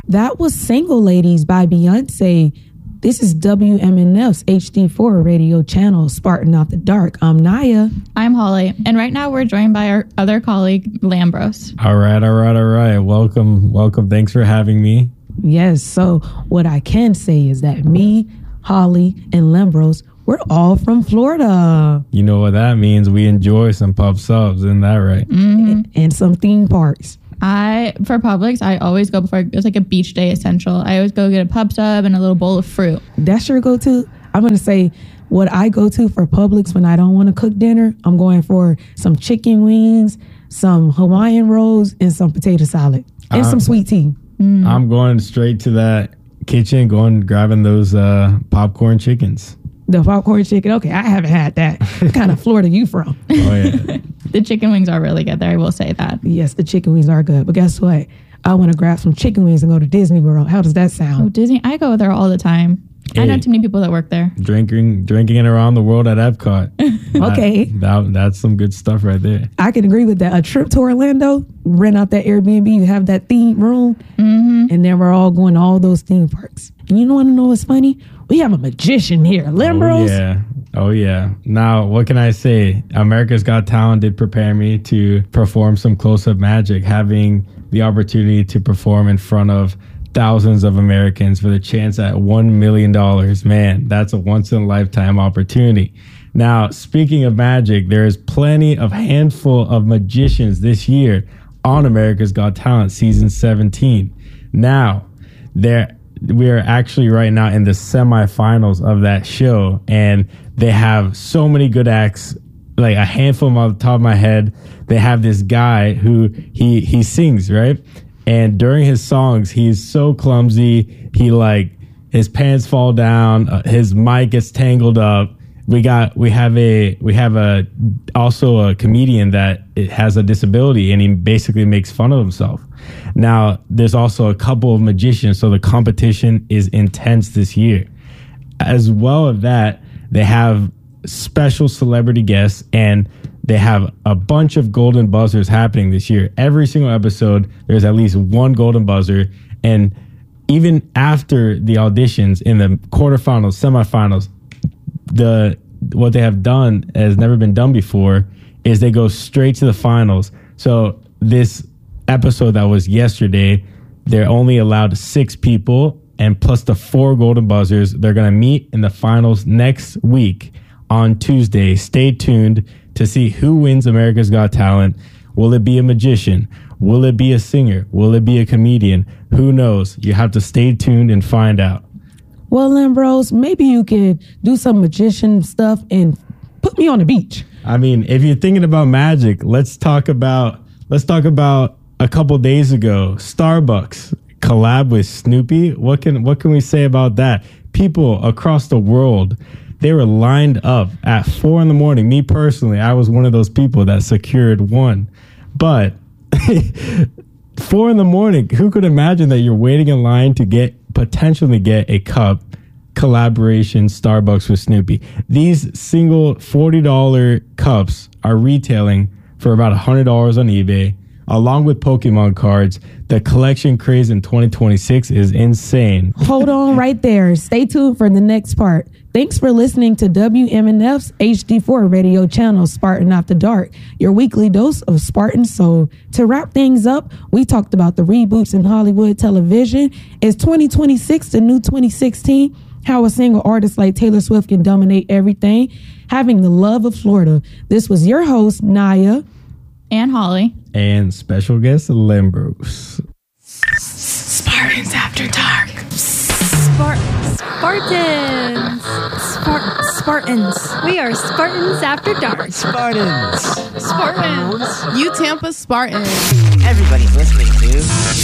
That was Single Ladies by Beyonce. This is WMNF's HD4 radio channel, Spartan After Dark. I'm Naya. I'm Holly. And right now we're joined by our other colleague, Lambros. All right. Welcome. Thanks for having me. Yes. So what I can say is that me, Holly, and Lambros, we're all from Florida. You know what that means? We enjoy some pub subs, isn't that right? Mm-hmm. And some theme parks. For Publix, I always go before it's like a beach day essential. I always go get a pub sub and a little bowl of fruit. That's your go-to? I'm going to say what I go to for Publix when I don't want to cook dinner. I'm going for some chicken wings, some Hawaiian rolls, and some potato salad, and some sweet tea. I'm going straight to that kitchen, grabbing those popcorn chickens. The popcorn chicken. Okay, I haven't had that. What kind of Florida you from? Oh, yeah. The chicken wings are really good there. I will say that. Yes, the chicken wings are good. But guess what? I want to grab some chicken wings and go to Disney World. How does that sound? Oh, Disney. I go there all the time. Hey, I know too many people that work there. Drinking it around the world at Epcot. Okay. That's some good stuff right there. I can agree with that. A trip to Orlando, rent out that Airbnb, you have that themed room, and then we're all going to all those theme parks. And you want to know what's funny? We have a magician here. Lambros. Oh, yeah. Now, what can I say? America's Got Talent did prepare me to perform some close-up magic, having the opportunity to perform in front of thousands of Americans for the chance at $1 million. Man, that's a once-in-a-lifetime opportunity. Now, speaking of magic, there is plenty of handful of magicians this year on America's Got Talent Season 17. Now, we are actually right now in the semifinals of that show, and they have so many good acts, like a handful off the top of my head. They have this guy who he sings, right? And during his songs, he's so clumsy. His pants fall down. His mic gets tangled up. We have also a comedian that has a disability, and he basically makes fun of himself. Now, there's also a couple of magicians, so the competition is intense this year. As well as that, they have special celebrity guests, and they have a bunch of golden buzzers happening this year. Every single episode, there's at least one golden buzzer, and even after the auditions in the quarterfinals, semifinals, what they have done has never been done before is they go straight to the finals. So this episode that was yesterday, they're only allowed 6 people, and plus the 4 golden buzzers. They're going to meet in the finals next week on Tuesday. Stay tuned to see who wins America's Got Talent. Will it be a magician? Will it be a singer? Will it be a comedian? Who knows? You have to stay tuned and find out. Well, Lambros, maybe you could do some magician stuff and put me on the beach. I mean, if you're thinking about magic, let's talk about a couple days ago, Starbucks collab with Snoopy. What can we say about that? People across the world, they were lined up at 4 a.m. Me personally, I was one of those people that secured one. But 4 a.m, who could imagine that you're waiting in line to potentially get a cup collaboration Starbucks with Snoopy? These single $40 cups are retailing for about $100 on eBay, along with Pokemon cards. The collection craze in 2026 is insane. Hold on right there. Stay tuned for the next part. Thanks for listening to WMNF's HD4 radio channel, Spartan After Dark, your weekly dose of Spartan Soul. To wrap things up, we talked about the reboots in Hollywood television. Is 2026 the new 2016? How a single artist like Taylor Swift can dominate everything. Having the love of Florida. This was your host, Naya. And Holly. And special guest, Lambros. Spartans After Dark. Spartans. We are Spartans After Dark. Spartans. You Tampa Spartans. Everybody's listening to